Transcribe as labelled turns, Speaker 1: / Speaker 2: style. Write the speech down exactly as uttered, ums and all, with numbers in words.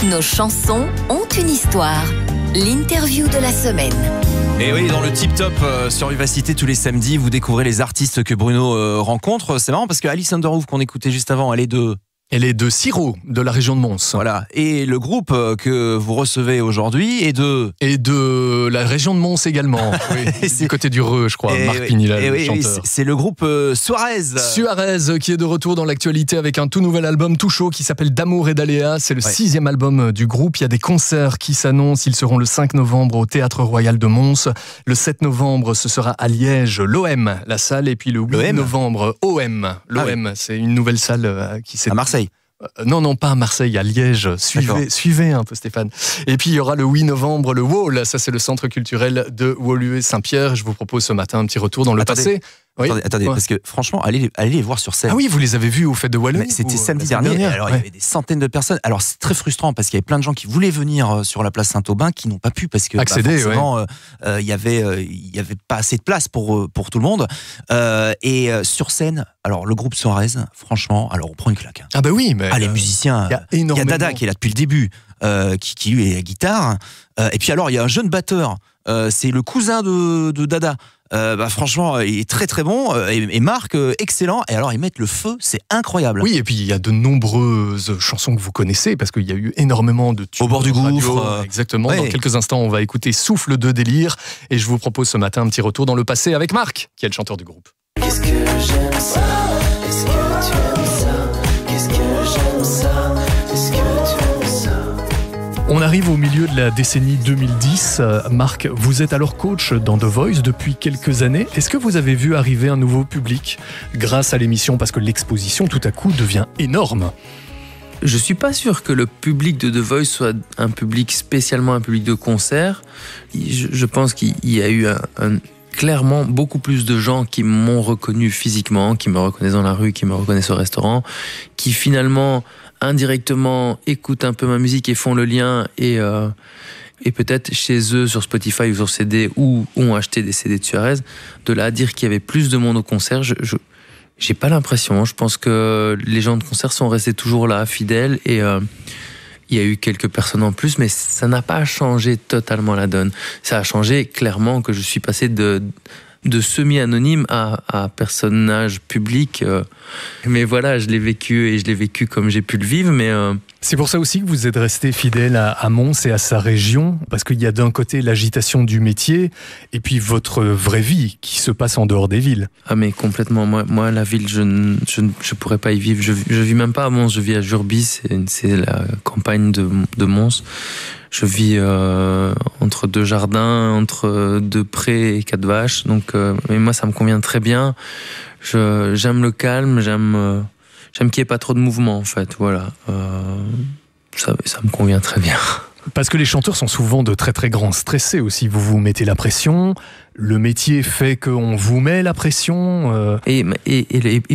Speaker 1: Toutes nos chansons ont une histoire. L'interview de la semaine.
Speaker 2: Et oui, dans le Tip Top euh, sur Vivacité, tous les samedis, vous découvrez les artistes que Bruno euh, rencontre. C'est marrant parce que Alice Underwood, qu'on écoutait juste avant, elle est de...
Speaker 3: Elle est de Siro, de la région de Mons.
Speaker 2: Voilà. Et le groupe euh, que vous recevez aujourd'hui est de...
Speaker 3: Et de la région de Mons également. Oui, du côté du Reux, je crois.
Speaker 2: Et
Speaker 3: Marc
Speaker 2: oui,
Speaker 3: Pinilla,
Speaker 2: et
Speaker 3: le
Speaker 2: oui,
Speaker 3: chanteur.
Speaker 2: oui, c'est le groupe euh, Suarez.
Speaker 3: Suarez qui est de retour dans l'actualité avec un tout nouvel album tout chaud qui s'appelle D'amour et d'aléas. C'est le
Speaker 2: Ouais.
Speaker 3: sixième album du groupe. Il y a des concerts qui s'annoncent. Ils seront le cinq novembre au Théâtre Royal de Mons. Le sept novembre, ce sera à Liège, l'O M, la salle. Et puis le huit
Speaker 2: L'O M
Speaker 3: novembre, O M. L'O M, c'est une nouvelle salle euh, qui s'est...
Speaker 2: À Marseille.
Speaker 3: Euh, Non, non, pas à Marseille, à Liège. Suivez, suivez un peu, Stéphane. Et puis, il y aura le huit novembre, le Wall. Ça, c'est le centre culturel de Woluwe-Saint-Pierre. Je vous propose ce matin un petit retour dans le
Speaker 2: Attendez.
Speaker 3: passé. Oui.
Speaker 2: Attendez, attendez
Speaker 3: Ouais.
Speaker 2: parce que franchement, allez, allez les voir sur scène.
Speaker 3: Ah oui, vous les avez vus au Fête de Wallon.
Speaker 2: Mais c'était
Speaker 3: ou,
Speaker 2: samedi
Speaker 3: la
Speaker 2: dernier,
Speaker 3: semaine
Speaker 2: alors il y
Speaker 3: ouais.
Speaker 2: avait des centaines de personnes. Alors c'est très frustrant parce qu'il y avait plein de gens qui voulaient venir euh, sur la place Saint-Aubin qui n'ont pas pu parce que
Speaker 3: Accéder,
Speaker 2: bah, forcément euh, euh, il y avait euh, il y avait pas assez de place pour euh, pour tout le monde. Euh, et euh, sur scène, alors le groupe Suarez, franchement, alors on prend une claque.
Speaker 3: Ah bah oui, mais...
Speaker 2: Ah les musiciens,
Speaker 3: il y a
Speaker 2: il y a
Speaker 3: énormément...
Speaker 2: Dada qui est là depuis le début, euh, qui qui lui est à la guitare. Euh, et puis alors il y a un jeune batteur, euh, c'est le cousin de de Dada. Euh, bah, franchement, il est très très bon. Euh, et, et Marc, euh, excellent. Et alors, ils mettent le feu, c'est incroyable.
Speaker 3: Oui, et puis il y a de nombreuses chansons que vous connaissez, parce qu'il y a eu énormément de tubes
Speaker 2: Au bord du
Speaker 3: radio,
Speaker 2: gouffre, euh,
Speaker 3: exactement.
Speaker 2: ouais.
Speaker 3: Dans quelques instants, on va écouter Souffle de délire. Et je vous propose ce matin un petit retour dans le passé avec Marc, qui est le chanteur du groupe.
Speaker 4: Qu'est-ce que j'aime ça? Est-ce que tu aimes ça? Qu'est-ce que j'aime ça? Est-ce que tu aimes ça?
Speaker 5: On arrive au milieu de la décennie deux mille dix. Euh, Marc, vous êtes alors coach dans The Voice depuis quelques années. Est-ce que vous avez vu arriver un nouveau public grâce à l'émission? Parce que l'exposition, tout à coup, devient énorme.
Speaker 6: Je suis pas sûr que le public de The Voice soit un public spécialement un public de concert. Je, je pense qu'il y a eu un, un- clairement beaucoup plus de gens qui m'ont reconnu physiquement, qui me reconnaissent dans la rue, qui me reconnaissent au restaurant, qui finalement indirectement écoutent un peu ma musique et font le lien et euh, et peut-être chez eux sur Spotify ou sur C D ou ont acheté des C D de Suarez. De là à dire qu'il y avait plus de monde au concert, je, je j'ai pas l'impression. Je pense que les gens de concert sont restés toujours là, fidèles, et euh, il y a eu quelques personnes en plus, mais ça n'a pas changé totalement la donne. Ça a changé clairement que je suis passé de, de semi-anonyme à, à personnage public. euh. Mais voilà, je l'ai vécu et je l'ai vécu comme j'ai pu le vivre, mais... euh,
Speaker 5: C'est pour ça aussi que vous êtes resté fidèle à, à Mons et à sa région, parce qu'il y a d'un côté l'agitation du métier et puis votre vraie vie qui se passe en dehors des villes.
Speaker 6: Ah mais complètement, moi, moi la ville, je ne je, ne- je pourrais pas y vivre. Je, je vis même pas à Mons, je vis à Jurbis, c'est, c'est la campagne de, de Mons. Je vis euh, entre deux jardins, entre deux prés et quatre vaches, donc euh, mais moi ça me convient très bien. Je, j'aime le calme, j'aime, euh, j'aime qu'il n'y ait pas trop de mouvement en fait, voilà. Euh, ça, ça me convient très bien.
Speaker 5: Parce que les chanteurs sont souvent de très très grands stressés aussi. Vous vous mettez la pression, le métier fait qu'on vous met la pression. euh,
Speaker 6: Et, et, et, les-